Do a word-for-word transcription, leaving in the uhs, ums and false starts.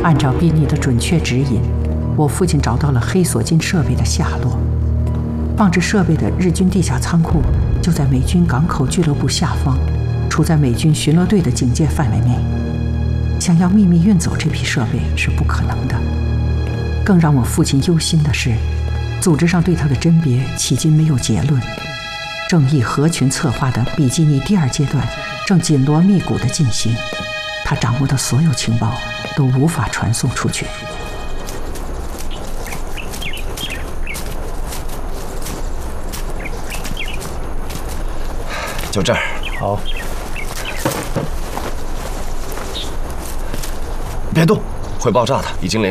按照宾尼的准确指引，我父亲找到了黑索金设备的下落。放置设备的日军地下仓库就在美军港口俱乐部下方，处在美军巡逻队的警戒范围内。想要秘密运走这批设备是不可能的。更让我父亲忧心的是，组织上对他的甄别迄今没有结论。正义合群策划的比基尼第二阶段正紧锣密鼓地进行，他掌握的所有情报都无法传送出去。 就这儿。 好。 别动，会爆炸的，已经联。